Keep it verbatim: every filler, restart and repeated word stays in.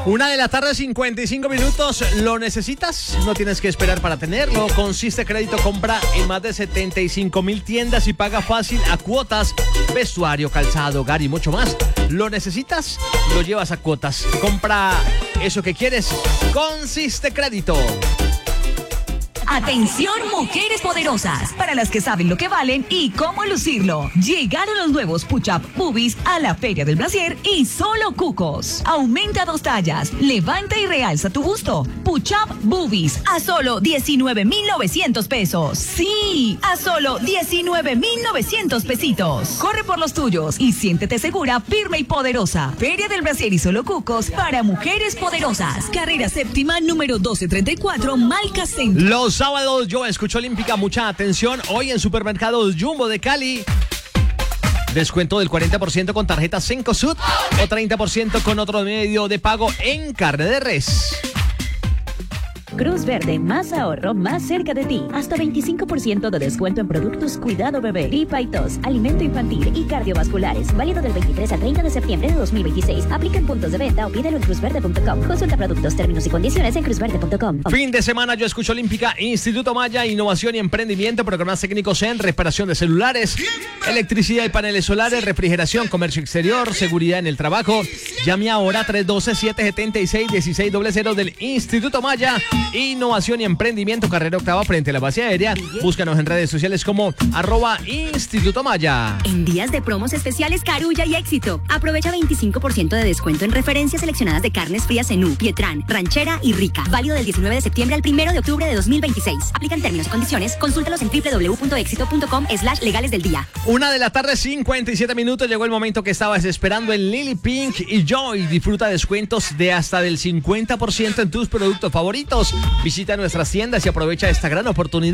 Una de la tarde, cincuenta y cinco minutos. ¿Lo necesitas? No tienes que esperar para tenerlo. Consiste Crédito compra en más de setenta y cinco mil tiendas y paga fácil a cuotas. Vestuario, calzado, hogar y mucho más. ¿Lo necesitas? Lo llevas a cuotas. Compra eso que quieres. Consiste Crédito. Atención, mujeres poderosas, para las que saben lo que valen y cómo lucirlo. Llegaron los nuevos Push-Up Boobies a la Feria del Brasier y solo cucos. Aumenta dos tallas, levanta y realza tu busto. Push-Up Boobies a solo diecinueve mil novecientos pesos. Sí, a solo diecinueve mil novecientos pesitos. Corre por los tuyos y siéntete segura, firme y poderosa. Feria del Brasier y solo cucos para mujeres poderosas. Carrera séptima número doce treinta y cuatro, Malca Centro. Los sábados yo escucho Olímpica, mucha atención. Hoy en Supermercados Jumbo de Cali, descuento del cuarenta por ciento con tarjeta Cencosud o treinta por ciento con otro medio de pago en carne de res. Cruz Verde, más ahorro, más cerca de ti. Hasta veinticinco por ciento de descuento en productos Cuidado Bebé, gripa y tos, alimento infantil y cardiovasculares. Válido del veintitrés al treinta de septiembre de dos mil veintiséis. Aplica en puntos de venta o pídelo en cruz verde punto com. Consulta productos, términos y condiciones en cruz verde punto com. Fin de semana yo escucho Olímpica, Instituto Maya, Innovación y Emprendimiento, programas técnicos en reparación de celulares, electricidad y paneles solares, refrigeración, comercio exterior, seguridad en el trabajo. Llame ahora tres uno dos, siete siete seis, uno seis cero cero del Instituto Maya. Innovación y Emprendimiento, carrera octava frente a la base aérea. Búscanos en redes sociales como arroba Instituto Maya. En días de promos especiales Carulla y Éxito, aprovecha veinticinco por ciento de descuento en referencias seleccionadas de carnes frías Zenú, Pietrán, Ranchera y Rica. Válido del diecinueve de septiembre al primero de octubre de dos mil veintiséis. Aplican términos y condiciones. Consúltalos en doble u doble u doble u punto éxito punto com slash legales del día. Una de la tarde, cincuenta y siete minutos. Llegó el momento que estabas esperando en Lily Pink y Joy. Disfruta descuentos de hasta del cincuenta por ciento en tus productos favoritos. Visita nuestras tiendas y aprovecha esta gran oportunidad.